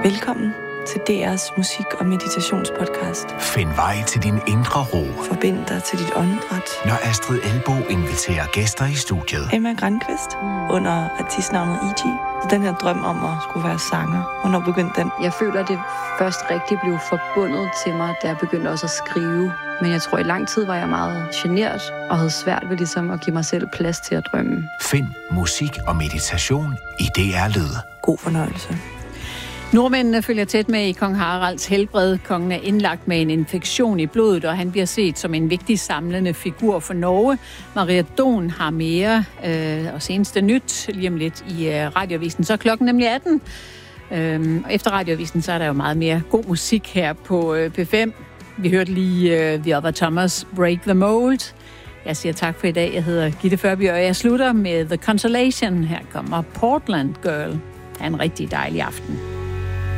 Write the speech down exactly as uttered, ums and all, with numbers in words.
Velkommen til D R's musik- og meditationspodcast. Find vej til din indre ro. Forbind dig til dit åndedræt. Når Astrid Elbo inviterer gæster i studiet. Emma Grandqvist under artistnavnet E G. Så den her drøm om at skulle være sanger. Hvornår begyndte den? Jeg føler, at det først rigtig blev forbundet til mig, da jeg begyndte også at skrive. Men jeg tror, i lang tid var jeg meget genert og havde svært ved ligesom at give mig selv plads til at drømme. Find musik og meditation i D R Lyd. God fornøjelse. Nordmændene følger tæt med i kong Haralds helbred. Kongen er indlagt med en infektion i blodet, og han bliver set som en vigtig samlende figur for Norge. Maria Don har mere øh, og seneste nyt lige om lidt i øh, Radioavisen. Så er klokken nemlig atten. Øhm, efter Radioavisen, så er der jo meget mere god musik her på øh, P fem. Vi hørte lige øh, The Other Thomas, Break the Mold. Jeg siger tak for i dag. Jeg hedder Gitte Førby, og jeg slutter med The Consolation. Her kommer Portland Girl. Ha' en rigtig dejlig aften.